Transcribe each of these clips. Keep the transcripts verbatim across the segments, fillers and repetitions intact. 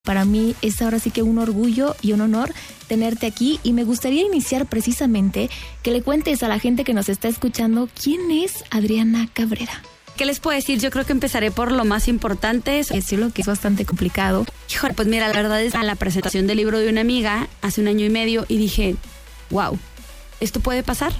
Para mí es ahora sí que un orgullo y un honor tenerte aquí y me gustaría iniciar precisamente que le cuentes a la gente que nos está escuchando quién es Adriana Cabrera. ¿Qué les puedo decir? Yo creo que empezaré por lo más importante. Es decirlo que es bastante complicado. Híjole, pues mira, la verdad es a la presentación del libro de una amiga hace un año y medio y dije, wow, esto puede pasar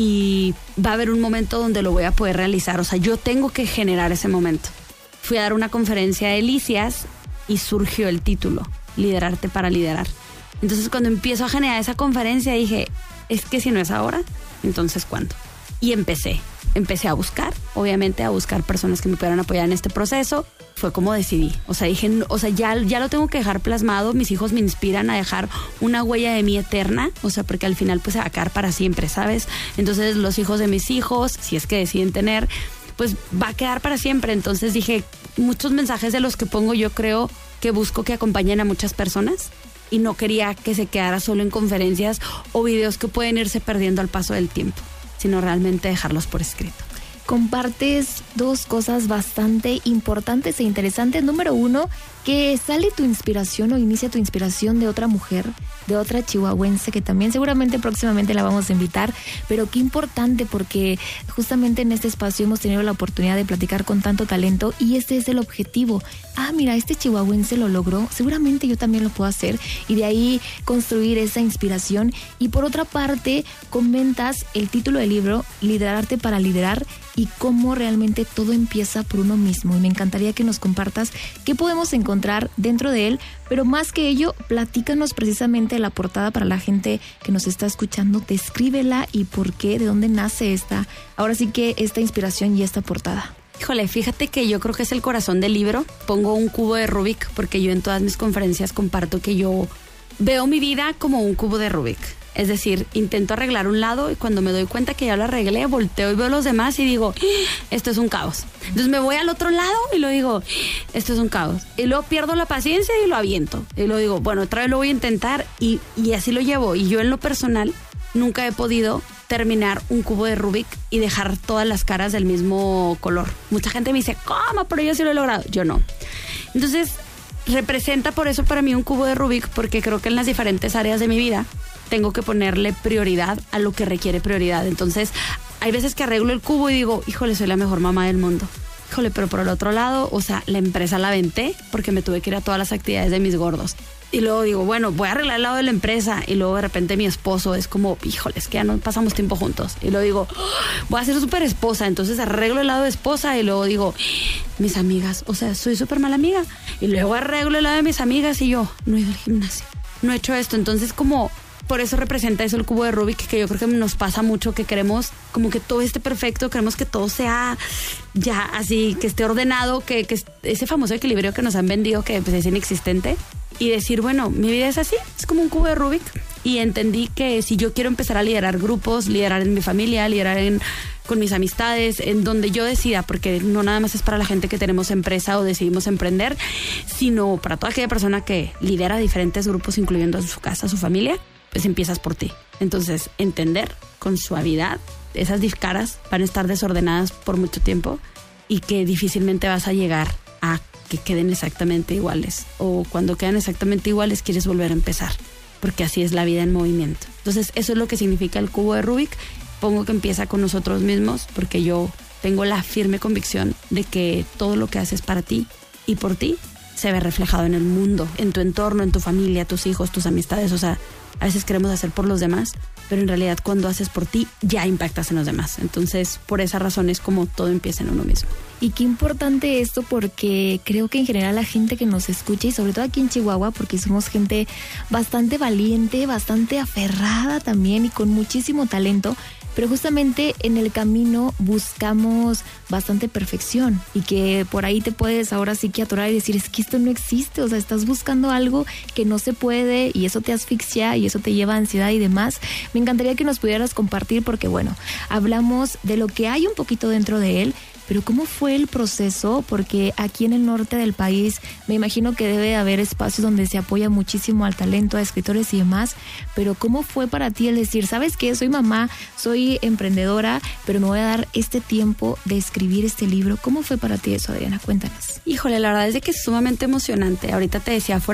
y va a haber un momento donde lo voy a poder realizar. O sea, yo tengo que generar ese momento. Fui a dar una conferencia a Delicias y surgió el título, Liderarte para Liderar. Entonces cuando empiezo a generar esa conferencia dije, es que si no es ahora, entonces ¿cuándo? Y empecé, empecé a buscar, obviamente a buscar personas que me pudieran apoyar en este proceso. Fue como decidí, o sea, dije, o sea, ya, ya lo tengo que dejar plasmado, mis hijos me inspiran a dejar una huella de mí eterna, o sea, porque al final pues se va a quedar para siempre, ¿sabes? Entonces los hijos de mis hijos, si es que deciden tener, pues va a quedar para siempre. Entonces dije, muchos mensajes de los que pongo yo creo que busco que acompañen a muchas personas y no quería que se quedara solo en conferencias o videos que pueden irse perdiendo al paso del tiempo, sino realmente dejarlos por escrito. Compartes dos cosas bastante importantes e interesantes. Número uno, que sale tu inspiración o inicia tu inspiración de otra mujer, de otra chihuahuense, que también seguramente próximamente la vamos a invitar, pero qué importante porque justamente en este espacio hemos tenido la oportunidad de platicar con tanto talento y este es el objetivo. Ah, mira, este chihuahuense lo logró, seguramente yo también lo puedo hacer y de ahí construir esa inspiración. Y por otra parte, comentas el título del libro, Liderarte para Liderar, y cómo realmente todo empieza por uno mismo. Y me encantaría que nos compartas qué podemos encontrar dentro de él, pero más que ello, platícanos precisamente la portada para la gente que nos está escuchando, descríbela y por qué, de dónde nace esta, ahora sí que esta inspiración y esta portada. Híjole, fíjate que yo creo que es el corazón del libro. Pongo un cubo de Rubik porque yo en todas mis conferencias comparto que yo veo mi vida como un cubo de Rubik. Es decir, intento arreglar un lado y cuando me doy cuenta que ya lo arreglé, volteo y veo los demás y digo, esto es un caos. Entonces me voy al otro lado y lo digo, esto es un caos. Y luego pierdo la paciencia y lo aviento. Y lo digo, bueno, otra vez lo voy a intentar y, y así lo llevo. Y yo en lo personal nunca he podido terminar un cubo de Rubik y dejar todas las caras del mismo color. Mucha gente me dice, ¿cómo? Pero yo sí lo he logrado. Yo no. Entonces representa por eso para mí un cubo de Rubik porque creo que en las diferentes áreas de mi vida tengo que ponerle prioridad a lo que requiere prioridad. Entonces, hay veces que arreglo el cubo y digo, híjole, soy la mejor mamá del mundo. Híjole, pero por el otro lado, o sea, la empresa la aventé porque me tuve que ir a todas las actividades de mis gordos. Y luego digo, bueno, voy a arreglar el lado de la empresa. Y luego de repente mi esposo es como, híjole, es que ya no pasamos tiempo juntos. Y luego digo, oh, voy a ser súper esposa. Entonces arreglo el lado de esposa y luego digo, mis amigas, o sea, soy súper mala amiga. Y luego arreglo el lado de mis amigas y yo, no he ido al gimnasio, no he hecho esto. Entonces como... Por eso representa eso el cubo de Rubik, que yo creo que nos pasa mucho, que queremos como que todo esté perfecto, queremos que todo sea ya así, que esté ordenado, que, que ese famoso equilibrio que nos han vendido que pues, es inexistente. Y decir, bueno, mi vida es así, es como un cubo de Rubik. Y entendí que si yo quiero empezar a liderar grupos, liderar en mi familia, liderar en, con mis amistades, en donde yo decida, porque no nada más es para la gente que tenemos empresa o decidimos emprender, sino para toda aquella persona que lidera diferentes grupos, incluyendo a su casa, a su familia, pues empiezas por ti. Entonces, entender con suavidad, esas caras van a estar desordenadas por mucho tiempo y que difícilmente vas a llegar a que queden exactamente iguales. O cuando quedan exactamente iguales, quieres volver a empezar, porque así es la vida en movimiento. Entonces, eso es lo que significa el cubo de Rubik. Pongo que empieza con nosotros mismos, porque yo tengo la firme convicción de que todo lo que haces para ti y por ti se ve reflejado en el mundo, en tu entorno, en tu familia, tus hijos, tus amistades. O sea, a veces queremos hacer por los demás, pero en realidad cuando haces por ti, ya impactas en los demás. Entonces, por esa razón es como todo empieza en uno mismo. Y qué importante esto porque creo que en general la gente que nos escucha y sobre todo aquí en Chihuahua, porque somos gente bastante valiente, bastante aferrada también y con muchísimo talento, pero justamente en el camino buscamos bastante perfección y que por ahí te puedes ahora sí que atorar y decir, es que esto no existe, o sea, estás buscando algo que no se puede y eso te asfixia y eso te lleva a ansiedad y demás. Me encantaría que nos pudieras compartir porque, bueno, hablamos de lo que hay un poquito dentro de él, pero ¿cómo fue el proceso? Porque aquí en el norte del país me imagino que debe haber espacios donde se apoya muchísimo al talento, a escritores y demás, pero ¿cómo fue para ti el decir, ¿sabes qué? Soy mamá, soy emprendedora, pero me voy a dar este tiempo de escribir este libro. ¿Cómo fue para ti eso, Adriana? Cuéntanos. Híjole, la verdad es de que es sumamente emocionante. Ahorita te decía fuera